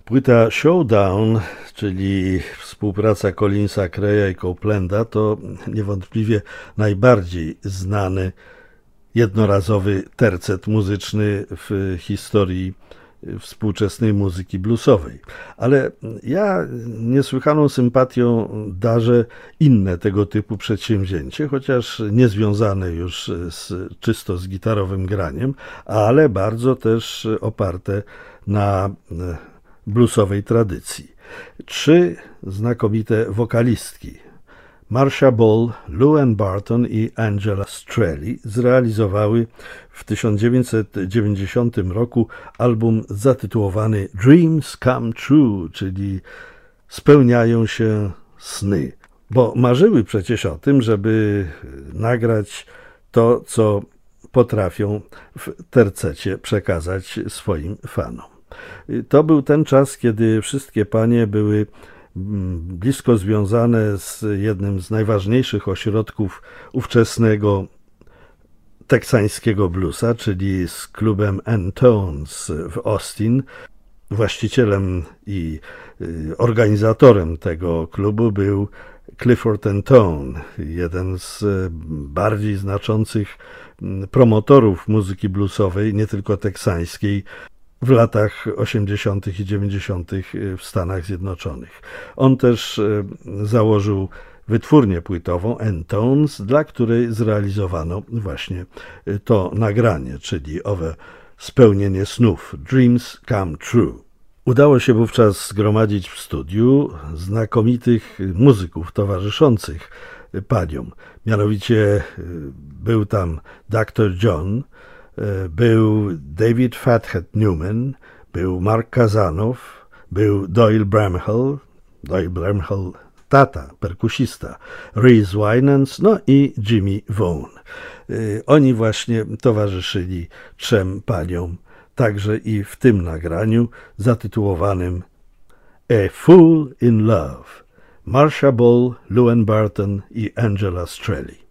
Płyta Showdown, czyli współpraca Collinsa, Creya i Copelanda, to niewątpliwie najbardziej znany jednorazowy tercet muzyczny w historii współczesnej muzyki bluesowej. Ale ja niesłychaną sympatią darzę inne tego typu przedsięwzięcie, chociaż nie związane już czysto z gitarowym graniem, ale bardzo też oparte na bluesowej tradycji. 3 znakomite wokalistki, Marcia Ball, Lou Ann Barton i Angela Strelli, zrealizowały w 1990 roku album zatytułowany Dreams Come True, czyli spełniają się sny. Bo marzyły przecież o tym, żeby nagrać to, co potrafią w tercecie przekazać swoim fanom. To był ten czas, kiedy wszystkie panie były blisko związane z jednym z najważniejszych ośrodków ówczesnego teksańskiego bluesa, czyli z klubem N-Tones w Austin. Właścicielem i organizatorem tego klubu był Clifford N-Tone, jeden z bardziej znaczących promotorów muzyki bluesowej, nie tylko teksańskiej, w latach 80. i 90. w Stanach Zjednoczonych. On też założył wytwórnię płytową N-Tones, dla której zrealizowano właśnie to nagranie, czyli owe spełnienie snów, Dreams Come True. Udało się wówczas zgromadzić w studiu znakomitych muzyków towarzyszących paniom. Mianowicie był tam Dr. John, był David Fathead Newman, był Mark Kazanow, był Doyle Bramhall, tata, perkusista, Reese Winans, no i Jimmy Vaughan. Oni właśnie towarzyszyli 3 paniom, także i w tym nagraniu zatytułowanym A Fool in Love. Marcia Ball, Lou Ann Barton i Angela Strelli.